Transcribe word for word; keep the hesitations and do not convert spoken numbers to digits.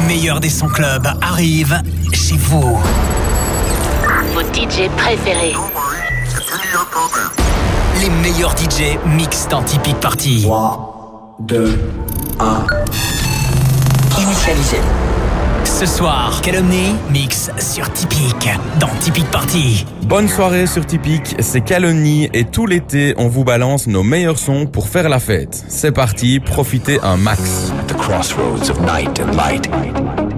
meilleurs des sons club arrivent chez vous. Vos D J préférés. Les meilleurs D J mixent dans Tipeee Party. trois, deux, un. Initialisé. Ce soir, Calomnie mix sur Tipeee dans Tipeee Party. Bonne soirée sur Tipeee, c'est Calomnie et tout l'été, on vous balance nos meilleurs sons pour faire la fête. C'est parti, profitez un max. At the crossroads of night and light.